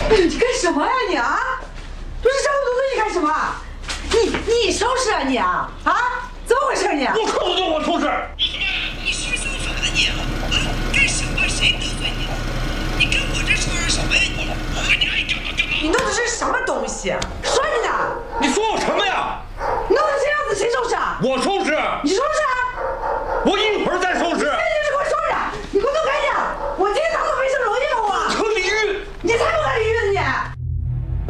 你干什么呀你啊？不是这么多东西干什么？你收拾啊你啊？啊？怎么回事你？ 我可不懂我收拾。 你是说啥你？啊？干什么？谁得罪你了？你跟我这说什么呀你？你爱干嘛干嘛？ 你弄的是什么东西？说你呢？ 你说我什么呀？ 弄成这样子谁收拾啊？ 我收拾。 你说